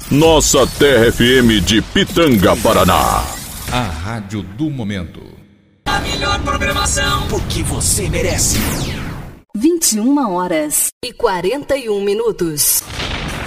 Nossa Terra FM de Pitanga, Paraná. A rádio do momento. A melhor programação, porque você merece. 21h41.